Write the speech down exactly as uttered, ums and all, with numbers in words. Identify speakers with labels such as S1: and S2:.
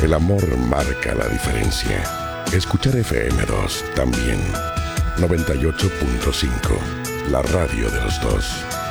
S1: El amor marca la diferencia. Escuchar F M dos también. noventa y ocho punto cinco, la radio de los dos.